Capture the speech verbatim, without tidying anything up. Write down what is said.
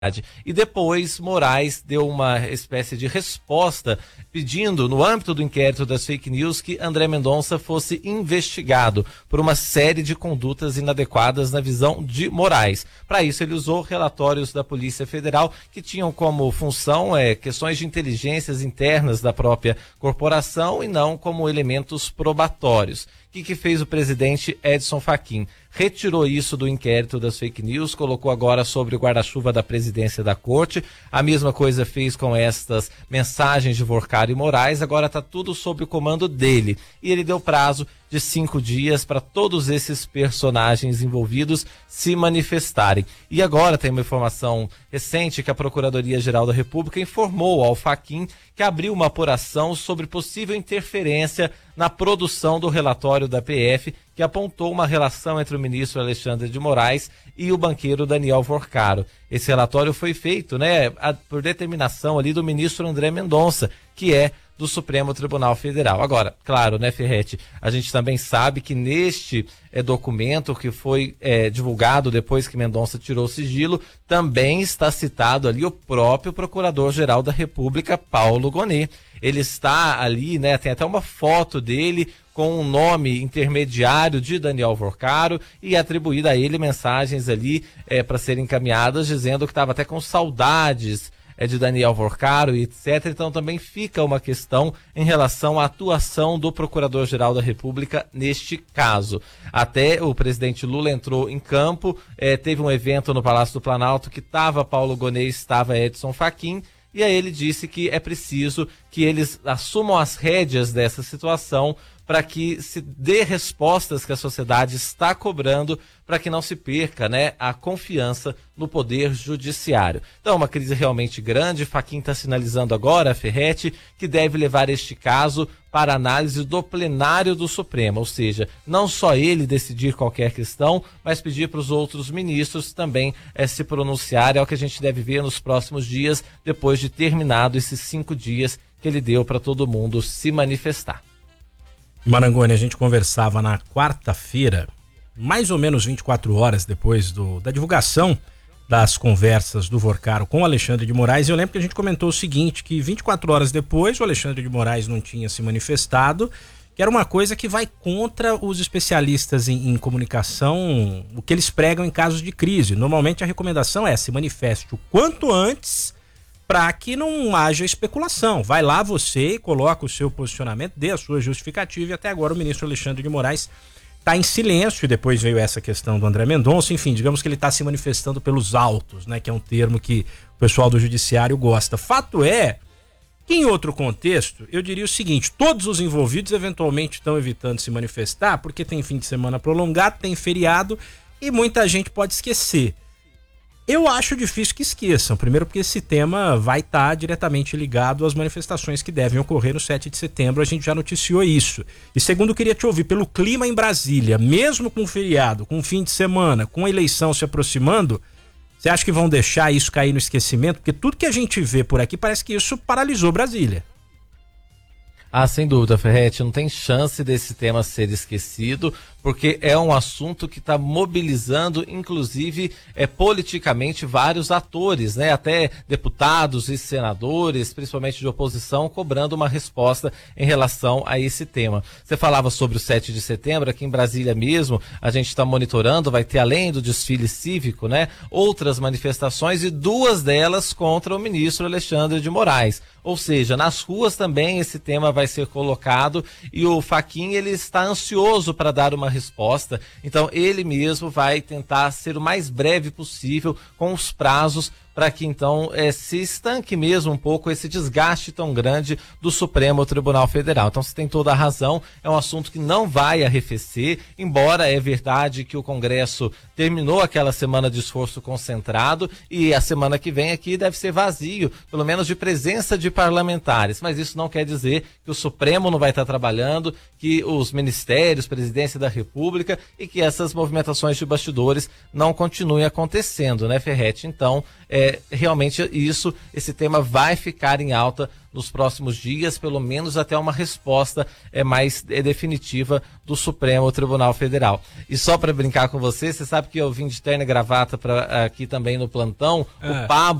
E depois Moraes deu uma espécie de resposta pedindo, no âmbito do inquérito das fake news, que André Mendonça fosse investigado por uma série de condutas inadequadas na visão de Moraes. Para isso ele usou relatórios da Polícia Federal que tinham como função é, questões de inteligências internas da própria corporação e não como elementos probatórios. O que, que fez o presidente Edson Fachin? Retirou isso do inquérito das fake news, colocou agora sobre o guarda-chuva da presidência da corte. A mesma coisa fez com estas mensagens de Vorcaro e Moraes, agora está tudo sob o comando dele. E ele deu prazo de cinco dias para todos esses personagens envolvidos se manifestarem. E agora tem uma informação recente que a Procuradoria-Geral da República informou ao Fachin que abriu uma apuração sobre possível interferência na produção do relatório da P F, que apontou uma relação entre o ministro Alexandre de Moraes e o banqueiro Daniel Vorcaro. Esse relatório foi feito, né, por determinação ali do ministro André Mendonça, que é do Supremo Tribunal Federal. Agora, claro, né, Ferretti, a gente também sabe que neste é, documento que foi é, divulgado depois que Mendonça tirou o sigilo, também está citado ali o próprio Procurador-Geral da República, Paulo Gonet. Ele está ali, né, tem até uma foto dele com o nome intermediário de Daniel Vorcaro e atribuída a ele mensagens ali é, para serem encaminhadas, dizendo que estava até com saudades é, de Daniel Vorcaro e etcétera. Então também fica uma questão em relação à atuação do Procurador-Geral da República neste caso. Até o presidente Lula entrou em campo, é, teve um evento no Palácio do Planalto que estava Paulo Gonet, estava Edson Fachin, e aí ele disse que é preciso que eles assumam as rédeas dessa situação para que se dê respostas que a sociedade está cobrando, para que não se perca, né, a confiança no poder judiciário. Então, uma crise realmente grande. Fachin está sinalizando agora, Ferretti, que deve levar este caso para análise do plenário do Supremo, ou seja, não só ele decidir qualquer questão, mas pedir para os outros ministros também é, se pronunciarem. É o que a gente deve ver nos próximos dias, depois de terminado esses cinco dias que ele deu para todo mundo se manifestar. Marangoni, a gente conversava na quarta-feira, mais ou menos vinte e quatro horas depois do, da divulgação das conversas do Vorcaro com o Alexandre de Moraes, e eu lembro que a gente comentou o seguinte, que vinte e quatro horas depois o Alexandre de Moraes não tinha se manifestado, que era uma coisa que vai contra os especialistas em, em comunicação, o que eles pregam em casos de crise. Normalmente a recomendação é se manifeste o quanto antes, para que não haja especulação. Vai lá você, coloca o seu posicionamento, dê a sua justificativa, e até agora o ministro Alexandre de Moraes está em silêncio, e depois veio essa questão do André Mendonça. Enfim, digamos que ele está se manifestando pelos autos, né, que é um termo que o pessoal do judiciário gosta. Fato é que, em outro contexto, eu diria o seguinte: todos os envolvidos eventualmente estão evitando se manifestar porque tem fim de semana prolongado, tem feriado e muita gente pode esquecer. Eu acho difícil que esqueçam, primeiro porque esse tema vai estar tá diretamente ligado às manifestações que devem ocorrer no sete de setembro, a gente já noticiou isso. E segundo, eu queria te ouvir, pelo clima em Brasília, mesmo com feriado, com fim de semana, com a eleição se aproximando, você acha que vão deixar isso cair no esquecimento? Porque tudo que a gente vê por aqui parece que isso paralisou Brasília. Ah, sem dúvida, Ferretti, não tem chance desse tema ser esquecido, porque é um assunto que está mobilizando, inclusive, é, politicamente, vários atores, né? Até deputados e senadores, principalmente de oposição, cobrando uma resposta em relação a esse tema. Você falava sobre o sete de setembro, aqui em Brasília mesmo, a gente está monitorando, vai ter, além do desfile cívico, né, outras manifestações, e duas delas contra o ministro Alexandre de Moraes. Ou seja, nas ruas também esse tema vai ser colocado, e o Fachin, ele está ansioso para dar uma resposta, então ele mesmo vai tentar ser o mais breve possível com os prazos, para que então é, se estanque mesmo um pouco esse desgaste tão grande do Supremo Tribunal Federal. Então você tem toda a razão, é um assunto que não vai arrefecer, embora é verdade que o Congresso terminou aquela semana de esforço concentrado, e a semana que vem aqui deve ser vazio, pelo menos de presença de parlamentares, mas isso não quer dizer que o Supremo não vai estar trabalhando, que os ministérios, presidência da República, e que essas movimentações de bastidores não continuem acontecendo, né, Ferretti? Então, é, realmente isso, esse tema vai ficar em alta nos próximos dias, pelo menos até uma resposta é, mais é, definitiva do Supremo Tribunal Federal. E só para brincar com você, você sabe que eu vim de terno e gravata pra, aqui também no plantão, é. o Pablo